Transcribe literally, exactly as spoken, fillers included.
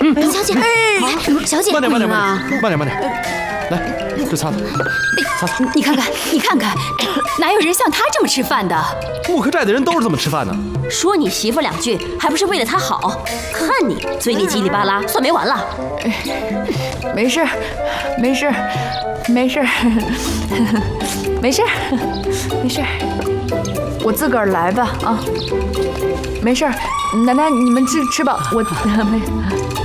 嗯，小姐，小姐， 慢点，慢点， 啊， 慢点，慢点，来，这擦擦，擦擦。 你看看，你看看，哪有人像他这么吃饭的？ 木科寨的人都是这么吃饭的。 说你媳妇两句，还不是为了她好？看你嘴里叽里巴拉，算没完了。 没事，没事，没事，没事，没事，我自个儿来吧啊，没事，奶奶你们吃吃吧，我没。